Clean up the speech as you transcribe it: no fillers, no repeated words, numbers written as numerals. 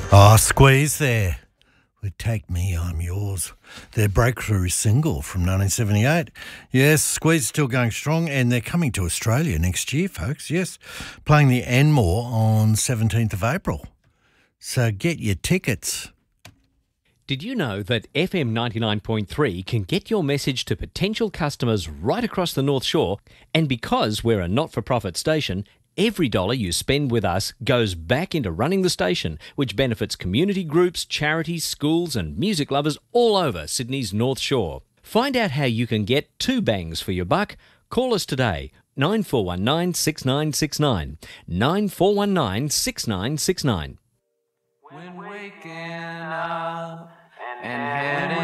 Oh, Squeeze there with Take Me, I'm Yours. Their breakthrough single from 1978. Yes, Squeeze is still going strong and they're coming to Australia next year, folks. Yes, playing the Enmore on 17th of April. So get your tickets. Did you know that FM 99.3 can get your message to potential customers right across the North Shore? And because we're a not-for-profit station, every dollar you spend with us goes back into running the station, which benefits community groups, charities, schools and music lovers all over Sydney's North Shore. Find out how you can get 2 bangs for your buck. Call us today, 9419 6969, 9419 6969. When waking up and heading